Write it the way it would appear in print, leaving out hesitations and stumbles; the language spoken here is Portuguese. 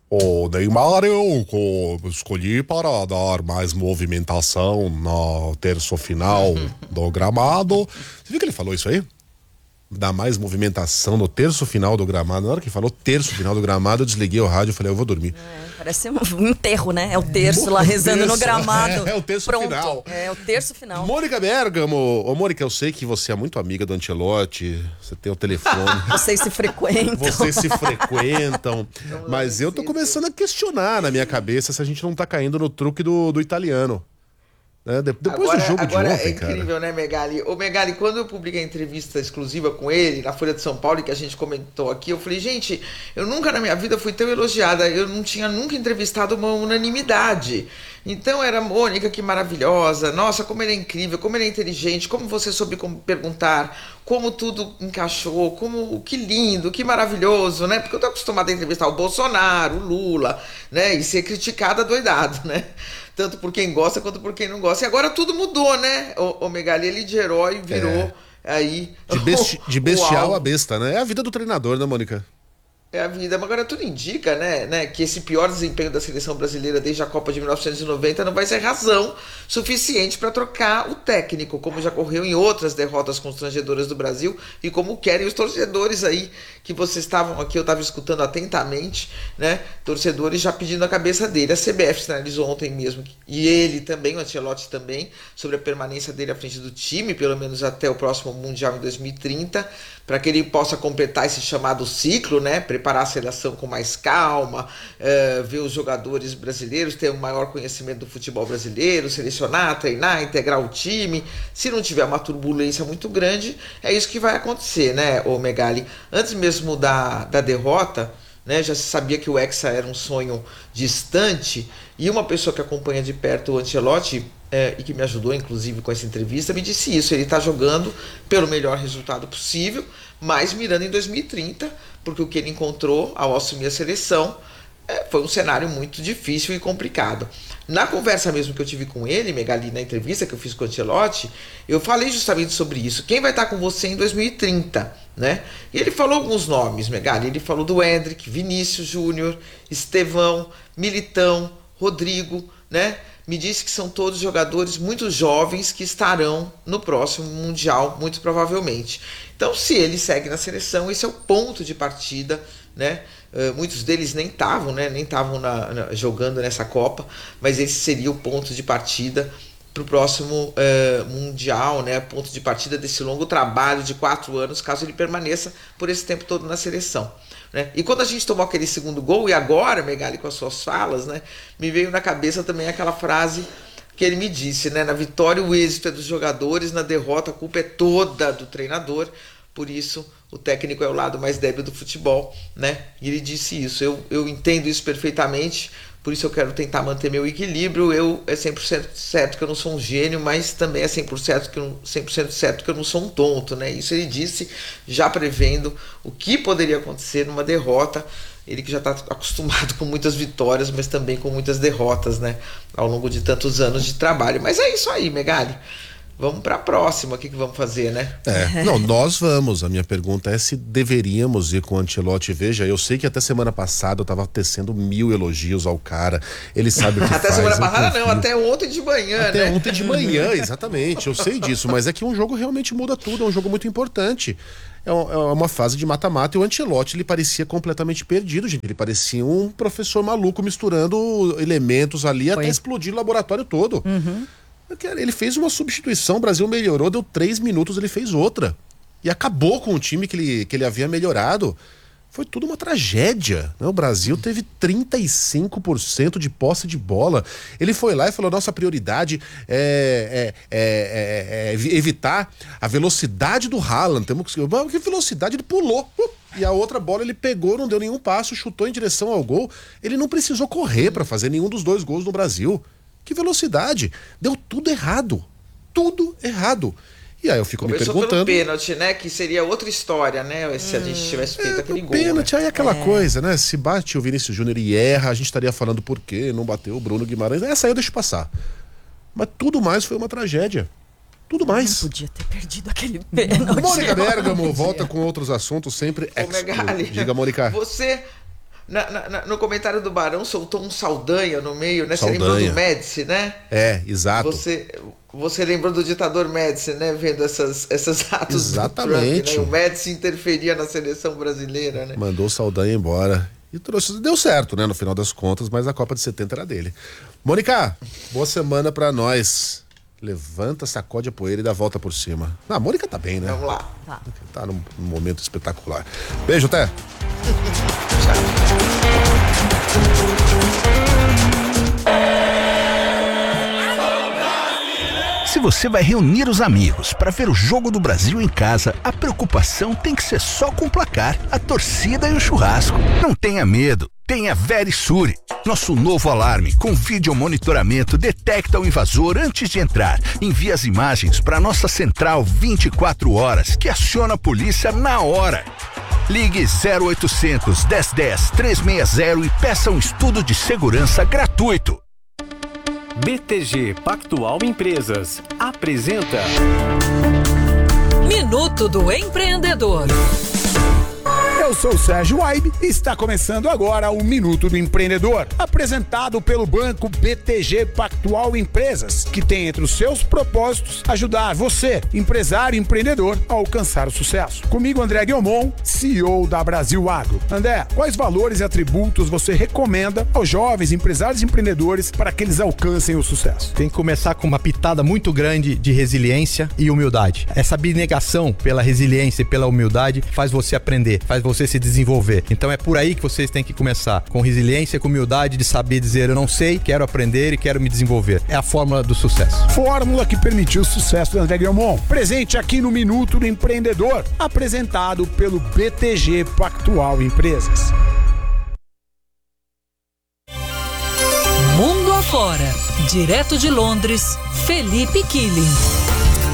O Neymar eu escolhi para dar mais movimentação no terço final do gramado. Você viu que ele falou isso aí? Dar mais movimentação no terço final do gramado. Na hora que falou terço final do gramado, eu desliguei o rádio e falei, eu vou dormir. Parece um enterro, né? É o terço lá rezando no gramado. É o terço Pronto. final. É o terço final. Mônica Bergamo. Ô, Mônica, eu sei que você é muito amiga do Ancelotti. Você tem o telefone. Vocês se frequentam. Mas eu tô começando a questionar na minha cabeça se a gente não tá caindo no truque do italiano. Depois do jogo de ontem, é incrível, cara. né, Megali? Ô, Megali, quando eu publiquei a entrevista exclusiva com ele na Folha de São Paulo, e que a gente comentou aqui, eu falei, gente, eu nunca na minha vida fui tão elogiada, eu não tinha nunca entrevistado uma unanimidade. Então era Mônica, que maravilhosa, nossa, como ele é incrível, como ele é inteligente, como você soube perguntar, como tudo encaixou, que lindo, que maravilhoso, né? Porque eu tô acostumada a entrevistar o Bolsonaro, o Lula, né? E ser criticada doidado, né? Tanto por quem gosta quanto por quem não gosta. E agora tudo mudou, né? O Megali, ele de herói virou aí... De bestial a besta, né? É a vida do treinador, né, Mônica? É a vida, mas agora tudo indica, né, que esse pior desempenho da seleção brasileira desde a Copa de 1990 não vai ser razão suficiente para trocar o técnico, como já ocorreu em outras derrotas constrangedoras do Brasil e como querem os torcedores aí, que vocês estavam aqui, eu estava escutando atentamente, né, torcedores já pedindo a cabeça dele. A CBF sinalizou ontem mesmo, e ele também, o Ancelotti também, sobre a permanência dele à frente do time, pelo menos até o próximo Mundial em 2030, para que ele possa completar esse chamado ciclo, né, preparar a seleção com mais calma, ver os jogadores brasileiros, ter um maior conhecimento do futebol brasileiro, selecionar, treinar, integrar o time. Se não tiver uma turbulência muito grande, é isso que vai acontecer, né, ô Megali? Antes mesmo da derrota, né, já se sabia que o Hexa era um sonho distante, e uma pessoa que acompanha de perto o Ancelotti, e que me ajudou inclusive com essa entrevista, me disse isso: ele está jogando pelo melhor resultado possível, mas mirando em 2030, porque o que ele encontrou ao assumir a seleção foi um cenário muito difícil e complicado. Na conversa mesmo que eu tive com ele, Megali, na entrevista que eu fiz com o Ancelotti, eu falei justamente sobre isso. Quem vai estar com você em 2030, né? E ele falou alguns nomes, Megali. Ele falou do Endrick, Vinícius Júnior, Estevão, Militão, Rodrigo, né? Me disse que são todos jogadores muito jovens que estarão no próximo Mundial, muito provavelmente. Então, se ele segue na seleção, esse é o ponto de partida, né? Muitos deles nem estavam, né? Nem estavam jogando nessa Copa, mas esse seria o ponto de partida para o próximo Mundial, né? Ponto de partida desse longo trabalho de 4 anos, caso ele permaneça por esse tempo todo na seleção, né? E quando a gente tomou aquele segundo gol, e agora, Megali, com as suas falas, né, me veio na cabeça também aquela frase que ele me disse, né? Na vitória o êxito é dos jogadores, na derrota a culpa é toda do treinador, por isso o técnico é o lado mais débil do futebol, né? E ele disse isso, eu entendo isso perfeitamente, por isso eu quero tentar manter meu equilíbrio. É 100% certo que eu não sou um gênio, mas também é 100% certo que eu não sou um tonto, né? Isso ele disse já prevendo o que poderia acontecer numa derrota. Ele que já está acostumado com muitas vitórias, mas também com muitas derrotas, né? Ao longo de tantos anos de trabalho. Mas é isso aí, Megali. Vamos para a próxima, o que vamos fazer, né? Não, nós vamos. A minha pergunta é se deveríamos ir com o Ancelotti. Veja, eu sei que até semana passada eu tava tecendo 1000 elogios ao cara. Ele sabe o que até faz. Semana passada não, até ontem de manhã, até né? ontem de manhã, exatamente. Eu sei disso, mas é que um jogo realmente muda tudo. É um jogo muito importante. É uma fase de mata-mata, e o Ancelotti, ele parecia completamente perdido, gente. Ele parecia um professor maluco misturando elementos ali até explodir o laboratório todo. Ele fez uma substituição, o Brasil melhorou, deu 3 minutos, ele fez outra. E acabou com o time que ele havia melhorado. Foi tudo uma tragédia, né? O Brasil teve 35% de posse de bola. Ele foi lá e falou: nossa prioridade é evitar a velocidade do Haaland. Que velocidade? Ele pulou. E a outra bola ele pegou, não deu nenhum passo, chutou em direção ao gol. Ele não precisou correr para fazer nenhum dos 2 gols no Brasil. Que velocidade! Deu tudo errado. Tudo errado. E aí eu fico me perguntando... Começou pelo pênalti, né? Que seria outra história, né? Se a gente tivesse feito aquele gol. Pênalti, né? aí é aquela coisa, né? Se bate o Vinícius Júnior e erra, a gente estaria falando por quê, não bateu o Bruno Guimarães. Essa aí eu deixo passar. Mas tudo mais foi uma tragédia. Tudo mais. Não podia ter perdido aquele pênalti. Mônica Bergamo volta com outros assuntos sempre. Megali, Diga, Mônica. Você... No comentário do Barão soltou um Saldanha no meio, né? Saldanha. Você lembrou do Médici, né? É, exato. Você lembrou do ditador Médici, né? Vendo esses atos Exatamente. do Trump, né? O Médici interferia na seleção brasileira, né? Mandou o Saldanha embora. E trouxe, deu certo, né? No final das contas, mas a Copa de 70 era dele. Mônica, boa semana pra nós. Levanta, sacode a poeira e dá a volta por cima. Ah, a Mônica tá bem, né? Vamos lá. Tá num momento espetacular. Beijo, até. Se você vai reunir os amigos para ver o Jogo do Brasil em casa, a preocupação tem que ser só com o placar, a torcida e o churrasco. Não tenha medo, tenha Verisure. Nosso novo alarme com vídeo monitoramento detecta o invasor antes de entrar. Envia as imagens para nossa central 24 horas, que aciona a polícia na hora. Ligue 0800 1010 360 e peça um estudo de segurança gratuito. BTG Pactual Empresas apresenta Minuto do Empreendedor. Eu sou o Sérgio Waibe e está começando agora o Minuto do Empreendedor, apresentado pelo banco BTG Pactual Empresas, que tem entre os seus propósitos ajudar você, empresário e empreendedor, a alcançar o sucesso. Comigo, André Guilmon, CEO da Brasil Agro. André, quais valores e atributos você recomenda aos jovens empresários e empreendedores para que eles alcancem o sucesso? Tem que começar com uma pitada muito grande de resiliência e humildade. Essa abnegação pela resiliência e pela humildade faz você aprender, faz você se desenvolver. Então é por aí que vocês têm que começar, com resiliência, com humildade de saber dizer eu não sei, quero aprender e quero me desenvolver. É a fórmula do sucesso. Fórmula que permitiu o sucesso do André Guilmon. Presente aqui no Minuto do Empreendedor, apresentado pelo BTG Pactual Empresas. Mundo afora, direto de Londres, Felipe Killing.